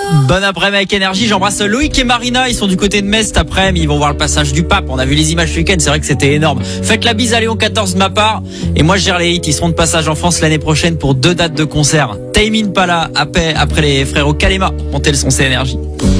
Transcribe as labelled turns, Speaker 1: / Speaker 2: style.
Speaker 1: Bon après-midi avec Énergie, j'embrasse Loïc et Marina, ils sont du côté de Metz cet après-midi, ils vont voir le passage du pape, on a vu les images ce week-end, c'est vrai que c'était énorme. Faites la bise à Léon 14 de ma part, et moi je gère les hits, ils seront de passage en France l'année prochaine pour 2 dates de concert. Tame Impala après les frérots Kalema, montez le son, c'est Énergie.